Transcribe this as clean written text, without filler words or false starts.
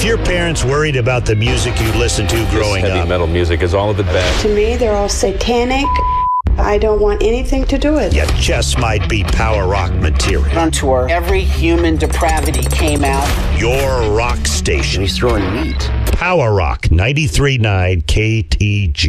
your parents worried about the music you listened to growing Heavy up? metal music, is all of it bad? To me, they're all satanic. I don't want anything to do with it. You just might be power rock material. On tour, every human depravity came out. Your rock station. He's throwing meat. Power Rock 93.9 KTG.